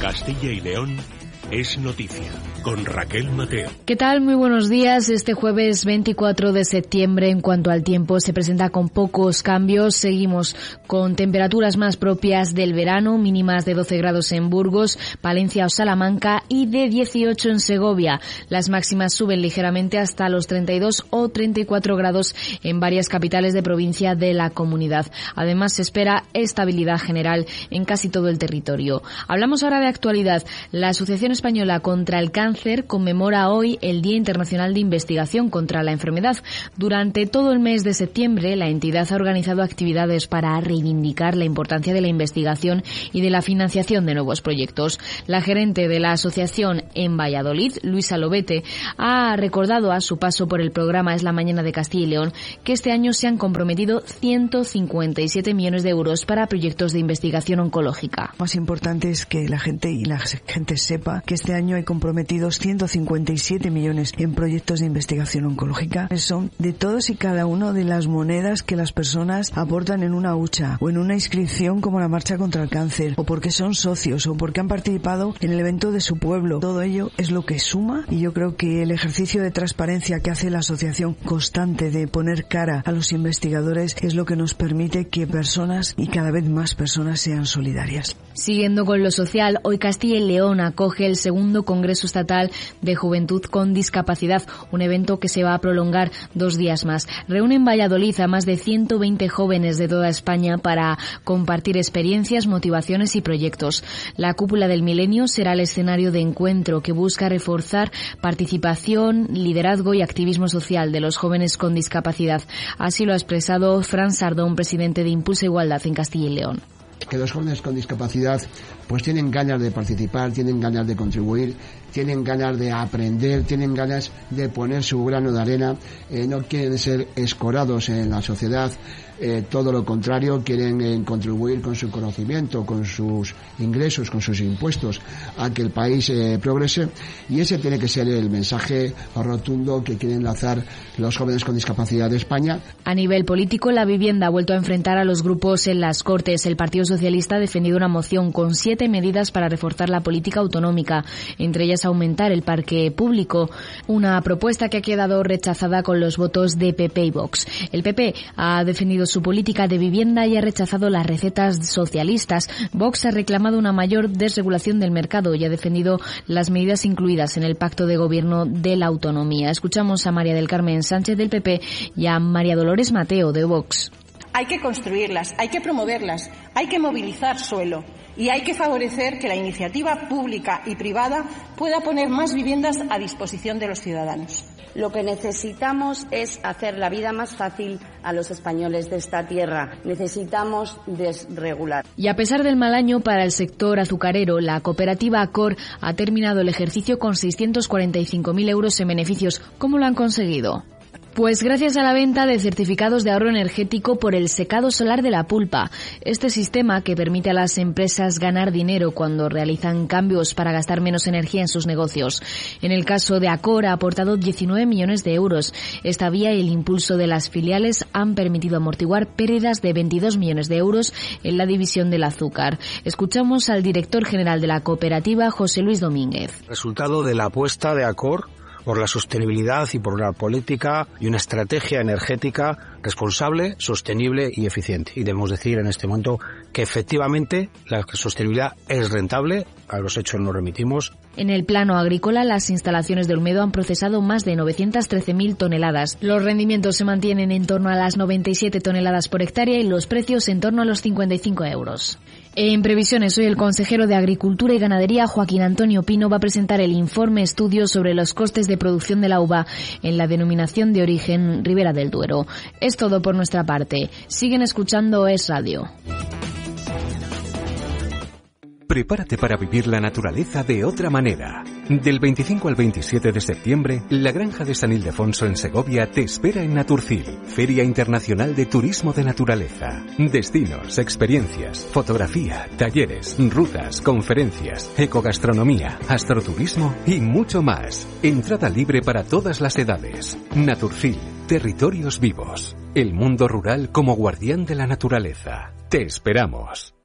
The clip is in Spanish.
Castilla y León es noticia, con Raquel Mateo. ¿Qué tal? Muy buenos días. Este jueves 24 de septiembre, en cuanto al tiempo, se presenta con pocos cambios. Seguimos con temperaturas más propias del verano, mínimas de 12 grados en Burgos, Palencia o Salamanca y de 18 en Segovia. Las máximas suben ligeramente hasta los 32 o 34 grados en varias capitales de provincia de la comunidad. Además, se espera estabilidad general en casi todo el territorio. Hablamos ahora de actualidad. La Asociación Española contra el Cáncer conmemora hoy el Día Internacional de Investigación contra la Enfermedad. Durante todo el mes de septiembre, la entidad ha organizado actividades para reivindicar la importancia de la investigación y de la financiación de nuevos proyectos. La gerente de la asociación en Valladolid, Luisa Lobete, ha recordado a su paso por el programa Es la Mañana de Castilla y León que este año se han comprometido 157 millones de euros para proyectos de investigación oncológica. Más importante es que la gente sepa que este año hay comprometidos 157 millones en proyectos de investigación oncológica. Son de todos y cada una de las monedas que las personas aportan en una hucha o en una inscripción como la Marcha contra el Cáncer, o porque son socios o porque han participado en el evento de su pueblo. Todo ello es lo que suma, y yo creo que el ejercicio de transparencia que hace la asociación constante de poner cara a los investigadores es lo que nos permite que personas y cada vez más personas sean solidarias. Siguiendo con lo social, hoy Castilla y León acoge el segundo Congreso Estatal de Juventud con Discapacidad, un evento que se va a prolongar 2 días más. Reúne en Valladolid a más de 120 jóvenes de toda España para compartir experiencias, motivaciones y proyectos. La Cúpula del Milenio será el escenario de encuentro que busca reforzar participación, liderazgo y activismo social de los jóvenes con discapacidad. Así lo ha expresado Fran Sardón, presidente de Impulsa Igualdad en Castilla y León. Que los jóvenes con discapacidad pues tienen ganas de participar, tienen ganas de contribuir, tienen ganas de aprender, tienen ganas de poner su grano de arena, no quieren ser escorados en la sociedad, todo lo contrario, quieren contribuir con su conocimiento, con sus ingresos, con sus impuestos a que el país progrese, y ese tiene que ser el mensaje rotundo que quieren lanzar los jóvenes con discapacidad de España. A nivel político, la vivienda ha vuelto a enfrentar a los grupos en las Cortes. El Partido Socialista ha defendido una moción con 7 medidas para reforzar la política autonómica, entre ellas aumentar el parque público, una propuesta que ha quedado rechazada con los votos de PP y Vox. El PP ha defendido su política de vivienda y ha rechazado las recetas socialistas. Vox ha reclamado una mayor desregulación del mercado y ha defendido las medidas incluidas en el Pacto de Gobierno de la Autonomía. Escuchamos a María del Carmen Sánchez del PP y a María Dolores Mateo de Vox. Hay que construirlas, hay que promoverlas, hay que movilizar suelo y hay que favorecer que la iniciativa pública y privada pueda poner más viviendas a disposición de los ciudadanos. Lo que necesitamos es hacer la vida más fácil a los españoles de esta tierra. Necesitamos desregular. Y a pesar del mal año para el sector azucarero, la cooperativa Acor ha terminado el ejercicio con 645.000 euros en beneficios. ¿Cómo lo han conseguido? Pues gracias a la venta de certificados de ahorro energético por el secado solar de la pulpa. Este sistema, que permite a las empresas ganar dinero cuando realizan cambios para gastar menos energía en sus negocios. En el caso de Acor, ha aportado 19 millones de euros. Esta vía y el impulso de las filiales han permitido amortiguar pérdidas de 22 millones de euros en la división del azúcar. Escuchamos al director general de la cooperativa, José Luis Domínguez. Resultado de la apuesta de Acor por la sostenibilidad y por una política y una estrategia energética responsable, sostenible y eficiente. Y debemos decir en este momento que efectivamente la sostenibilidad es rentable, a los hechos nos remitimos. En el plano agrícola, las instalaciones de Olmedo han procesado más de 913.000 toneladas. Los rendimientos se mantienen en torno a las 97 toneladas por hectárea y los precios en torno a los 55 euros. En previsiones, hoy el consejero de Agricultura y Ganadería, Joaquín Antonio Pino, va a presentar el informe estudio sobre los costes de producción de la uva en la denominación de origen Ribera del Duero. Es todo por nuestra parte. Siguen escuchando Es Radio. Prepárate para vivir la naturaleza de otra manera. Del 25 al 27 de septiembre, la Granja de San Ildefonso en Segovia te espera en Naturcil, Feria Internacional de Turismo de Naturaleza. Destinos, experiencias, fotografía, talleres, rutas, conferencias, ecogastronomía, astroturismo y mucho más. Entrada libre para todas las edades. Naturcil, territorios vivos. El mundo rural como guardián de la naturaleza. Te esperamos.